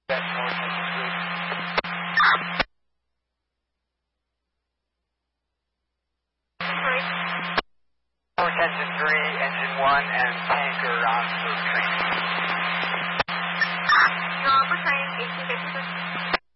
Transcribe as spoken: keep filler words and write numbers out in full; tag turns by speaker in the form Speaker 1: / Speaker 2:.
Speaker 1: That's North Engine three. North Engine three, Engine one, and tanker on for train.